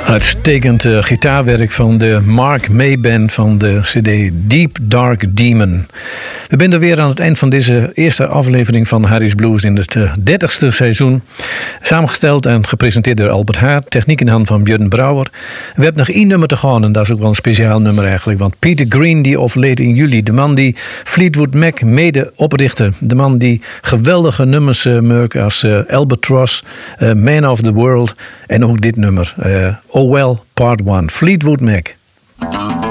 Uitstekend gitaarwerk van de Mark May Band van de CD Deep Dark Demon. We zijn er weer aan het eind van deze eerste aflevering van Harry's Blues in het 30ste seizoen. Samengesteld en gepresenteerd door Albert Haar, techniek in hand van Björn Brouwer. We hebben nog 1 nummer te gaan en dat is ook wel een speciaal nummer eigenlijk. Want Peter Green die overleed in juli. De man die Fleetwood Mac mede oprichtte. De man die geweldige nummers maakt als Albatross, Man of the World en ook dit nummer. Oh Well Part 1, Fleetwood Mac.